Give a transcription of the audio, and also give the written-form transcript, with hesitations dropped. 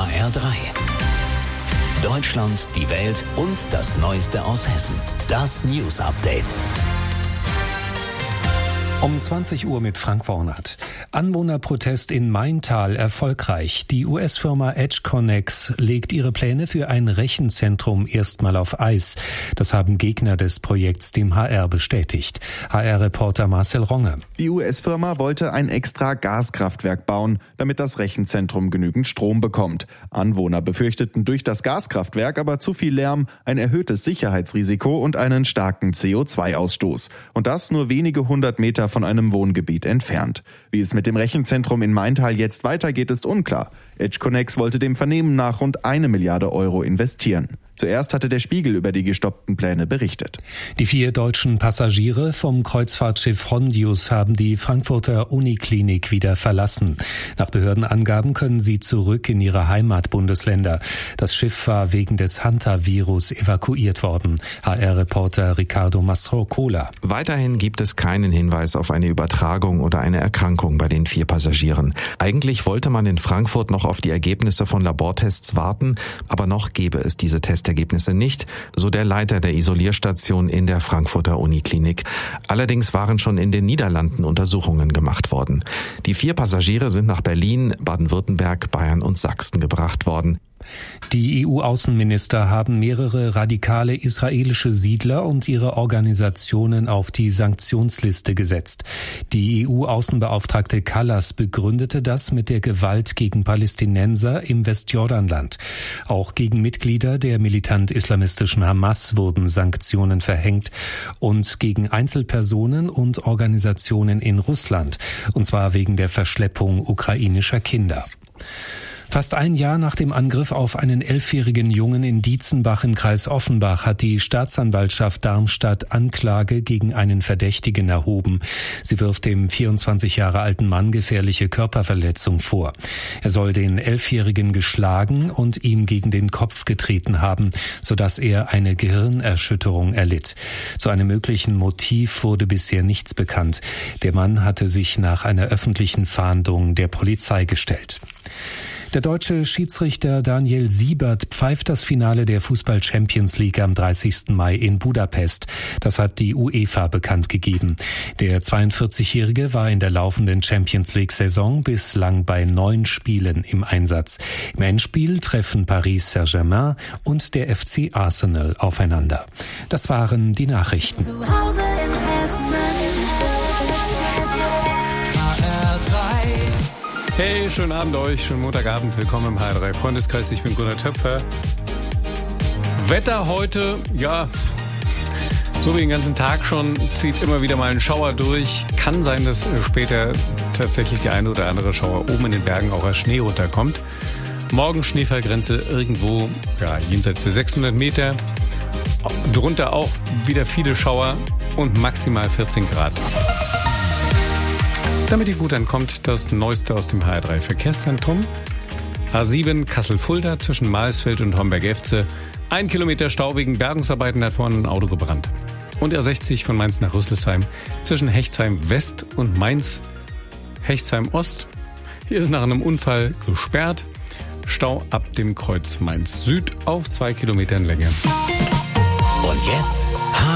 HR3. Deutschland, die Welt und das Neueste aus Hessen. Das News Update. Um 20 Uhr mit Frank Wornert. Anwohnerprotest in Maintal erfolgreich. Die US-Firma EdgeConneX legt ihre Pläne für ein Rechenzentrum erstmal auf Eis. Das haben Gegner des Projekts dem HR bestätigt. HR-Reporter Marcel Ronge. Die US-Firma wollte ein extra Gaskraftwerk bauen, damit das Rechenzentrum genügend Strom bekommt. Anwohner befürchteten durch das Gaskraftwerk aber zu viel Lärm, ein erhöhtes Sicherheitsrisiko und einen starken CO2-Ausstoß. Und das nur wenige hundert Meter von einem Wohngebiet entfernt. Wie es mit dem Rechenzentrum in Maintal jetzt weitergeht, ist unklar. EdgeConneX wollte dem Vernehmen nach rund 1 Milliarde Euro investieren. Zuerst hatte der Spiegel über die gestoppten Pläne berichtet. Die 4 deutschen Passagiere vom Kreuzfahrtschiff Hondius haben die Frankfurter Uniklinik wieder verlassen. Nach Behördenangaben können sie zurück in ihre Heimatbundesländer. Das Schiff war wegen des Hantavirus evakuiert worden. HR-Reporter Ricardo Mastrocola. Weiterhin gibt es keinen Hinweis auf eine Übertragung oder eine Erkrankung bei den 4 Passagieren. Eigentlich wollte man in Frankfurt noch auf die Ergebnisse von Labortests warten, aber noch gäbe es diese Testergebnisse nicht, so der Leiter der Isolierstation in der Frankfurter Uniklinik. Allerdings waren schon in den Niederlanden Untersuchungen gemacht worden. Die 4 Passagiere sind nach Berlin, Baden-Württemberg, Bayern und Sachsen gebracht worden. Die EU-Außenminister haben mehrere radikale israelische Siedler und ihre Organisationen auf die Sanktionsliste gesetzt. Die EU-Außenbeauftragte Kallas begründete das mit der Gewalt gegen Palästinenser im Westjordanland. Auch gegen Mitglieder der militant-islamistischen Hamas wurden Sanktionen verhängt und gegen Einzelpersonen und Organisationen in Russland, und zwar wegen der Verschleppung ukrainischer Kinder. Fast ein Jahr nach dem Angriff auf einen 11-jährigen Jungen in Dietzenbach im Kreis Offenbach hat die Staatsanwaltschaft Darmstadt Anklage gegen einen Verdächtigen erhoben. Sie wirft dem 24 Jahre alten Mann gefährliche Körperverletzung vor. Er soll den 11-jährigen geschlagen und ihm gegen den Kopf getreten haben, sodass er eine Gehirnerschütterung erlitt. Zu einem möglichen Motiv wurde bisher nichts bekannt. Der Mann hatte sich nach einer öffentlichen Fahndung der Polizei gestellt. Der deutsche Schiedsrichter Daniel Siebert pfeift das Finale der Fußball-Champions League am 30. Mai in Budapest. Das hat die UEFA bekannt gegeben. Der 42-Jährige war in der laufenden Champions League-Saison bislang bei 9 Spielen im Einsatz. Im Endspiel treffen Paris Saint-Germain und der FC Arsenal aufeinander. Das waren die Nachrichten. Zu Hause in Hessen. Hey, schönen Abend euch, schönen Montagabend, willkommen im HR3 Freundeskreis, ich bin Gunnar Töpfer. Wetter heute, ja, so wie den ganzen Tag schon, zieht immer wieder mal ein Schauer durch. Kann sein, dass später tatsächlich die eine oder andere Schauer oben in den Bergen auch als Schnee runterkommt. Morgen Schneefallgrenze irgendwo, ja, jenseits der 600 Meter. Drunter auch wieder viele Schauer und maximal 14 Grad. Damit ihr gut ankommt, das Neueste aus dem HR3 Verkehrszentrum. A7 Kassel-Fulda zwischen Mahlsfeld und Homberg-Efze. 1 Kilometer Stau wegen Bergungsarbeiten, hat vorne ein Auto gebrannt. Und R60 von Mainz nach Rüsselsheim zwischen Hechtsheim West und Mainz Hechtsheim Ost. Hier ist nach einem Unfall gesperrt. Stau ab dem Kreuz Mainz Süd auf 2 Kilometern Länge. Und jetzt